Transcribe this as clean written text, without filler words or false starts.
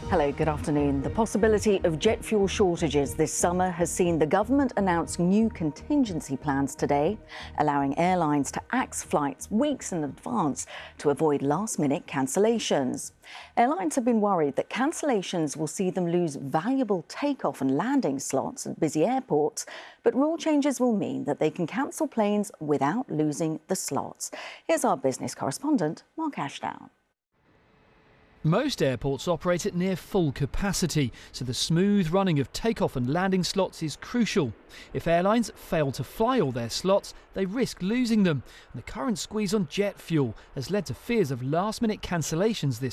Hello, good afternoon. The possibility of jet fuel shortages this summer has seen the government announce new contingency plans today, allowing airlines to axe flights weeks in advance to avoid last-minute cancellations. Airlines have been worried that cancellations will see them lose valuable takeoff and landing slots at busy airports, but rule changes will mean that they can cancel planes without losing the slots. Here's our business correspondent, Mark Ashdown. Most airports operate at near full capacity, so the smooth running of takeoff and landing slots is crucial. If airlines fail to fly all their slots, they risk losing them. And the current squeeze on jet fuel has led to fears of last-minute cancellations this